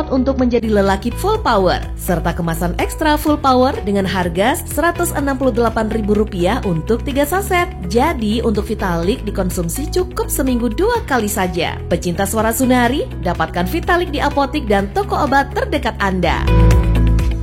cocok untuk menjadi lelaki full power, serta kemasan ekstra full power dengan harga Rp168.000 untuk 3 saset. Jadi untuk Vitalik dikonsumsi cukup seminggu 2 kali saja. Pecinta suara Sunari, dapatkan Vitalik di apotik dan toko obat terdekat Anda.